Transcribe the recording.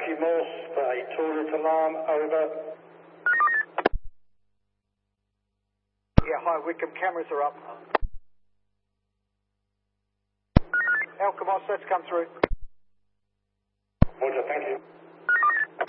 Taxi Morse for a tourist alarm, over. Yeah, hi, Wickham, cameras are up. Alcamos, let's come through. Roger, thank you.